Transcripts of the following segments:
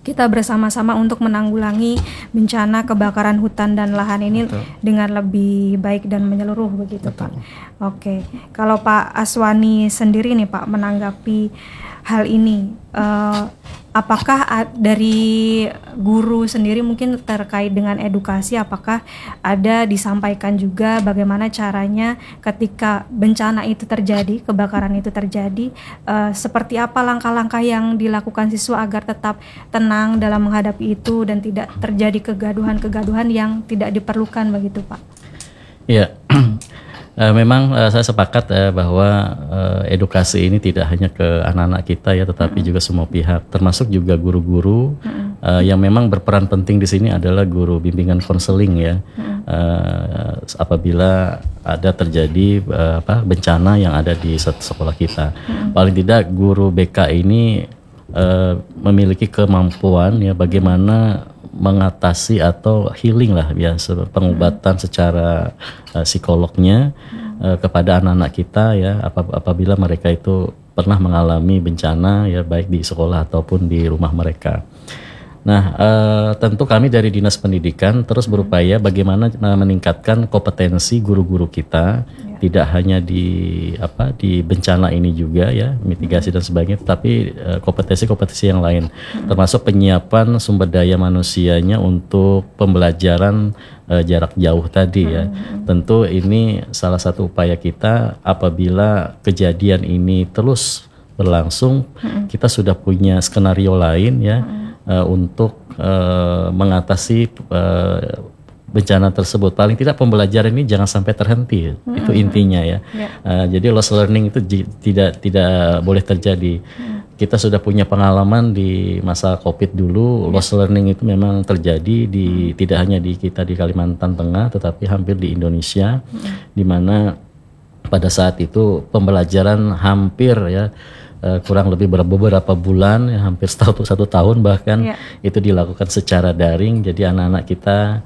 kita bersama-sama untuk menanggulangi bencana kebakaran hutan dan lahan ini dengan lebih baik dan menyeluruh begitu Pak. Oke, kalau Pak Aswani sendiri nih Pak menanggapi hal ini, apakah dari guru sendiri mungkin terkait dengan edukasi, apakah ada disampaikan juga bagaimana caranya ketika bencana itu terjadi, kebakaran itu terjadi, seperti apa langkah-langkah yang dilakukan siswa agar tetap tenang dalam menghadapi itu dan tidak terjadi kegaduhan-kegaduhan yang tidak diperlukan begitu Pak? Iya. Memang saya sepakat bahwa edukasi ini tidak hanya ke anak-anak kita ya, tetapi juga semua pihak, termasuk juga guru-guru yang memang berperan penting di sini adalah guru bimbingan konseling ya. Apabila ada terjadi bencana yang ada di sekolah kita, paling tidak guru BK ini memiliki kemampuan ya bagaimana mengatasi atau healing lah ya, pengobatan secara psikolognya kepada anak-anak kita ya apabila mereka itu pernah mengalami bencana ya baik di sekolah ataupun di rumah mereka. Nah, tentu kami dari Dinas Pendidikan terus berupaya bagaimana meningkatkan kompetensi guru-guru kita, tidak hanya di bencana ini juga ya, mitigasi dan sebagainya, tetapi kompetensi-kompetensi yang lain, termasuk penyiapan sumber daya manusianya untuk pembelajaran jarak jauh tadi ya. Tentu ini salah satu upaya kita apabila kejadian ini terus berlangsung, kita sudah punya skenario lain ya. Untuk mengatasi bencana tersebut. Paling tidak pembelajaran ini jangan sampai terhenti, itu intinya ya. Jadi loss learning itu tidak boleh terjadi. Kita sudah punya pengalaman di masa COVID dulu, loss learning itu memang terjadi tidak hanya di kita di Kalimantan Tengah, tetapi hampir di Indonesia, di mana pada saat itu pembelajaran hampir ya kurang lebih beberapa bulan ya, hampir satu tahun bahkan itu dilakukan secara daring. Jadi anak-anak kita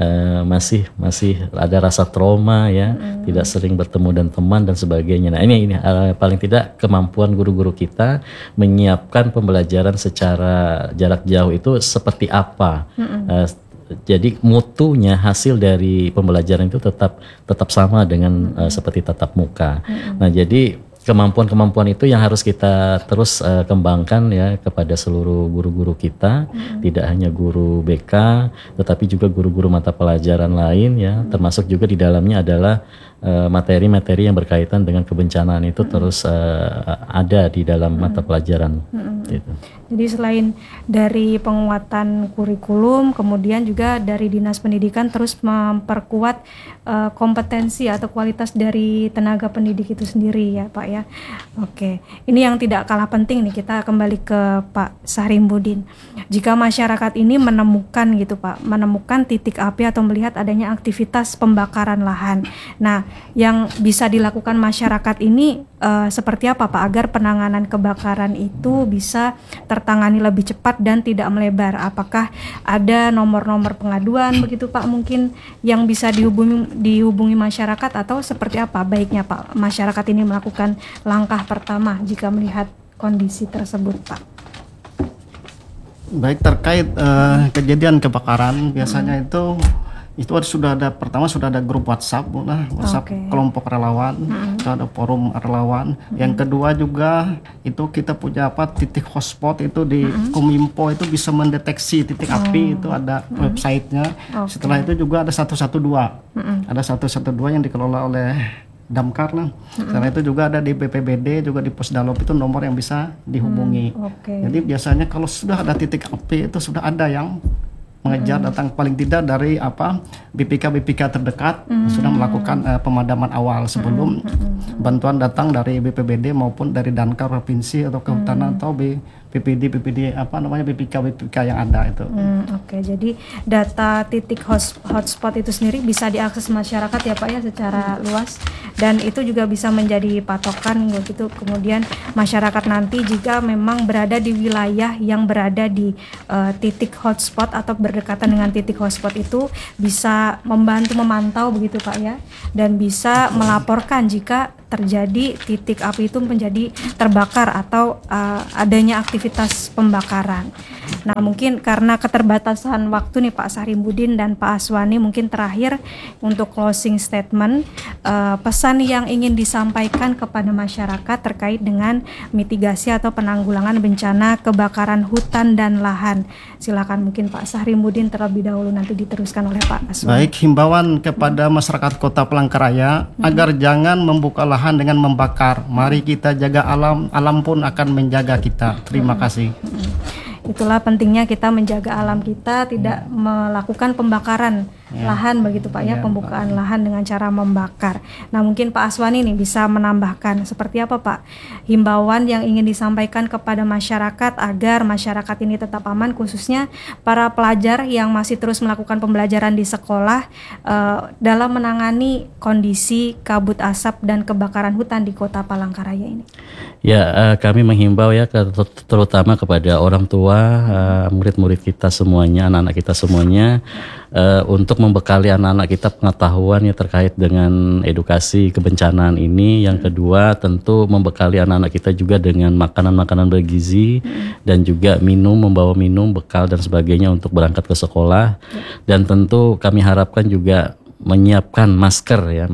masih ada rasa trauma ya, tidak sering bertemu dan teman dan sebagainya. Nah ini paling tidak kemampuan guru-guru kita menyiapkan pembelajaran secara jarak jauh itu seperti apa. Jadi mutunya hasil dari pembelajaran itu tetap sama dengan seperti tatap muka. Nah jadi kemampuan-kemampuan itu yang harus kita terus kembangkan ya kepada seluruh guru-guru kita, tidak hanya guru BK tetapi juga guru-guru mata pelajaran lain ya, termasuk juga di dalamnya adalah materi-materi yang berkaitan dengan kebencanaan itu terus ada di dalam mata pelajaran. Gitu. Jadi selain dari penguatan kurikulum, kemudian juga dari Dinas Pendidikan terus memperkuat kompetensi atau kualitas dari tenaga pendidik itu sendiri ya Pak ya. Oke, ini yang tidak kalah penting nih, kita kembali ke Pak Sahrimbudin. Jika masyarakat ini menemukan gitu Pak, menemukan titik api atau melihat adanya aktivitas pembakaran lahan. Nah, yang bisa dilakukan masyarakat ini seperti apa Pak agar penanganan kebakaran itu bisa tertangani lebih cepat dan tidak melebar? Apakah ada nomor-nomor pengaduan begitu Pak mungkin yang bisa dihubungi masyarakat, atau seperti apa baiknya Pak masyarakat ini melakukan langkah pertama jika melihat kondisi tersebut Pak? Baik, terkait kejadian kebakaran biasanya itu sudah ada grup WhatsApp kelompok relawan, ada forum relawan. Yang kedua juga itu kita punya titik hotspot itu di Kominfo, itu bisa mendeteksi titik api, itu ada websitenya. Setelah itu juga ada 112, ada 112 yang dikelola oleh Damkar. Setelah itu juga ada di BPBD, juga di Pusdalop, itu nomor yang bisa dihubungi. Jadi biasanya kalau sudah ada titik api itu sudah ada yang mengejar datang, paling tidak dari BPK terdekat sudah melakukan pemadaman awal sebelum bantuan datang dari BPBD maupun dari Damkar provinsi atau kehutanan atau BPD BPK yang ada itu. Jadi data titik hotspot itu sendiri bisa diakses masyarakat ya Pak ya secara luas, dan itu juga bisa menjadi patokan begitu. Kemudian masyarakat nanti jika memang berada di wilayah yang berada di titik hotspot atau berdekatan dengan titik hotspot itu bisa membantu memantau begitu Pak ya, dan bisa melaporkan jika terjadi titik api itu menjadi terbakar atau adanya aktivitas pembakaran. Nah, mungkin karena keterbatasan waktu nih Pak Sahrimbudin dan Pak Aswani, mungkin terakhir untuk closing statement, pesan yang ingin disampaikan kepada masyarakat terkait dengan mitigasi atau penanggulangan bencana kebakaran hutan dan lahan. Silakan mungkin Pak Sahrimbudin terlebih dahulu, nanti diteruskan oleh Pak Aswani. Baik, himbauan kepada masyarakat Kota Palangkaraya agar jangan membuka lahan dengan membakar. Mari kita jaga alam, alam pun akan menjaga kita. Terima kasih. Itulah pentingnya kita menjaga alam kita, tidak melakukan pembakaran lahan begitu Pak ya, pembukaan lahan dengan cara membakar. Nah, mungkin Pak Aswani nih bisa menambahkan seperti apa Pak himbauan yang ingin disampaikan kepada masyarakat agar masyarakat ini tetap aman, khususnya para pelajar yang masih terus melakukan pembelajaran di sekolah dalam menangani kondisi kabut asap dan kebakaran hutan di Kota Palangkaraya ini. Ya, kami menghimbau ya terutama kepada orang tua, murid-murid kita semuanya, anak-anak kita semuanya, untuk membekali anak-anak kita pengetahuan ya terkait dengan edukasi kebencanaan ini. Yang kedua, tentu membekali anak-anak kita juga dengan makanan-makanan bergizi dan juga membawa minum, bekal dan sebagainya untuk berangkat ke sekolah. Dan tentu kami harapkan juga menyiapkan masker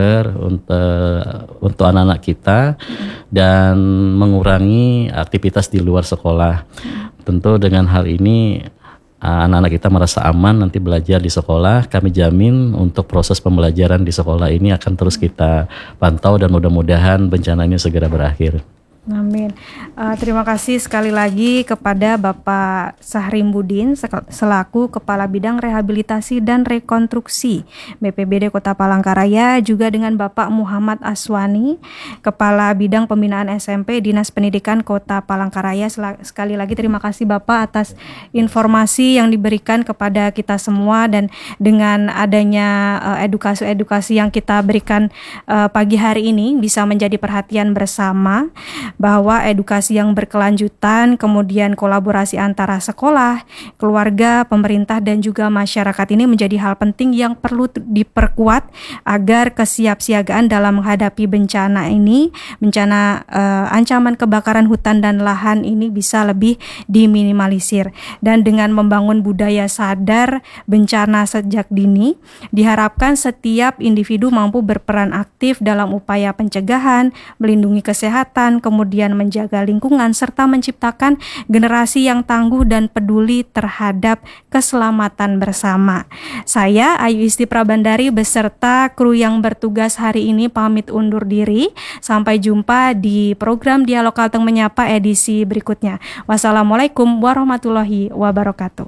untuk anak-anak kita dan mengurangi aktivitas di luar sekolah. Tentu dengan hal ini anak-anak kita merasa aman nanti belajar di sekolah. Kami jamin untuk proses pembelajaran di sekolah ini akan terus kita pantau dan mudah-mudahan bencana ini segera berakhir. Amin. Terima kasih sekali lagi kepada Bapak Sahrimbudin selaku Kepala Bidang Rehabilitasi dan Rekonstruksi BPBD Kota Palangkaraya, juga dengan Bapak Muhammad Aswani, Kepala Bidang Pembinaan SMP Dinas Pendidikan Kota Palangkaraya. Sekali lagi terima kasih Bapak atas informasi yang diberikan kepada kita semua, dan dengan adanya edukasi-edukasi yang kita berikan pagi hari ini bisa menjadi perhatian bersama bahwa edukasi yang berkelanjutan, kemudian kolaborasi antara sekolah, keluarga, pemerintah dan juga masyarakat ini menjadi hal penting yang perlu diperkuat agar kesiapsiagaan dalam menghadapi bencana ini, bencana ancaman kebakaran hutan dan lahan ini bisa lebih diminimalisir. Dan dengan membangun budaya sadar bencana sejak dini, diharapkan setiap individu mampu berperan aktif dalam upaya pencegahan, melindungi kesehatan, kemudian menjaga lingkungan, serta menciptakan generasi yang tangguh dan peduli terhadap keselamatan bersama. Saya Ayu Isti Prabandari beserta kru yang bertugas hari ini pamit undur diri. Sampai jumpa di program Dialog Kalteng Menyapa edisi berikutnya. Wassalamualaikum warahmatullahi wabarakatuh.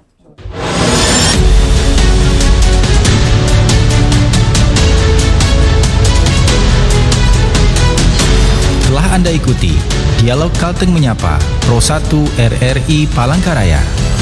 Telah Anda ikuti Dialog Kalteng Menyapa Pro 1 RRI Palangkaraya.